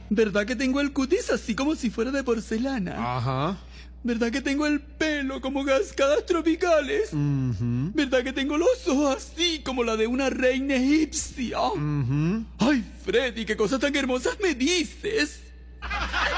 ¿Verdad que tengo el cutis así como si fuera de porcelana? Ajá. ¿Verdad que tengo el pelo como cascadas tropicales? ¿Verdad que tengo los ojos así como la de una reina egipcia? Ay, Freddy, qué cosas tan hermosas me dices.